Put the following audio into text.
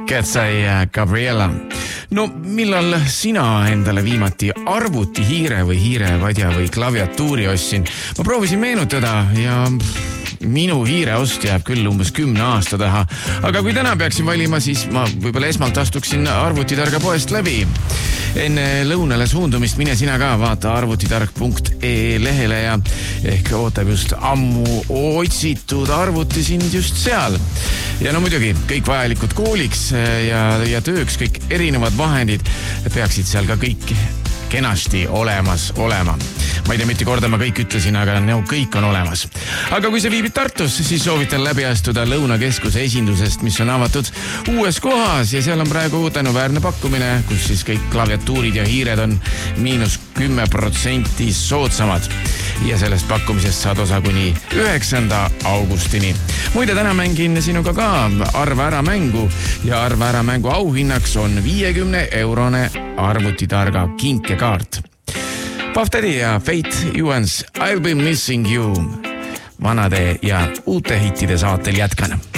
Ketsa ja Gabriela. No millal sina endale viimati arvutihiire või hiirevadja või klaviatuuri ostsin? Ma proovisin meenutada ja minu hiireost jääb küll umbes 10 aasta taha. Aga kui täna peaksin valima, siis ma võib-olla esmalt astuksin arvutitarga poest läbi. Enne lõunale suundumist mine sina ka vaata arvutitarg.ee lehele ja ehk ootab just ammu otsitud arvuti sind just seal. Ja no muidugi kõik vajalikud kooliks ja tööks, kõik erinevad vahendid peaksid seal ka kõik kenasti olemas olema. Ma ei tea, mitte korda ma kõik ütlesin, aga no kõik on olemas. Aga kui sa viibid Tartus, siis soovitan läbi astuda Lõunakeskuse esindusest, mis on avatud uues kohas ja seal on praegu tänuväärne pakkumine, kus siis kõik klaviatuurid ja hiired on -10% soodsamad. Ja sellest pakkumisest saad osa kuni 9. augustini. Muide, täna mängin sinuga ka arva ära mängu ja arva ära mängu auhinnaks on 50-eurone arvutitarga kinkekaart. Puff Daddy ja Faith Ewans, I'll be missing you. Vanade ja uute hittide saatel jätkan.